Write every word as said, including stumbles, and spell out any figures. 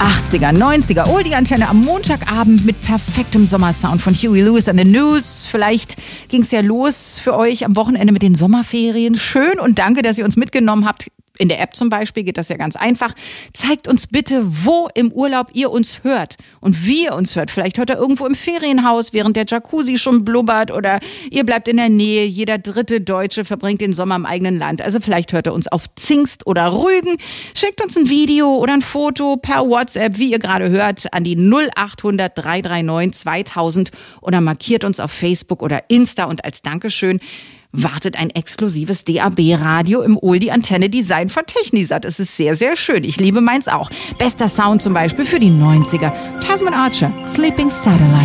achtziger, neunziger, Oldie-Antenne am Montagabend mit perfektem Sommersound von Huey Lewis and the News. Vielleicht ging es ja los für euch am Wochenende mit den Sommerferien. Schön und danke, dass ihr uns mitgenommen habt. In der App zum Beispiel geht das ja ganz einfach. Zeigt uns bitte, wo im Urlaub ihr uns hört und wie ihr uns hört. Vielleicht hört ihr irgendwo im Ferienhaus, während der Jacuzzi schon blubbert, oder ihr bleibt in der Nähe. Jeder dritte Deutsche verbringt den Sommer im eigenen Land. Also vielleicht hört ihr uns auf Zingst oder Rügen. Schickt uns ein Video oder ein Foto per WhatsApp, wie ihr gerade hört, an die null acht hundert, drei drei neun, zweitausend oder markiert uns auf Facebook oder Insta, und als Dankeschön wartet ein exklusives D A B-Radio im Oldie-Antenne-Design von Technisat. Es ist sehr, sehr schön. Ich liebe meins auch. Bester Sound zum Beispiel für die neunziger. Tasman Archer, Sleeping Satellite.